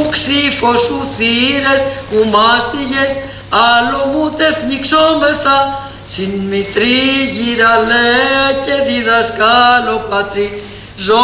ξύφο σου θύρες, ου μάστιγες, άλλο μου τεθνιξόμεθα, συν μητρή γυραλέα και διδασκάλο πατρί.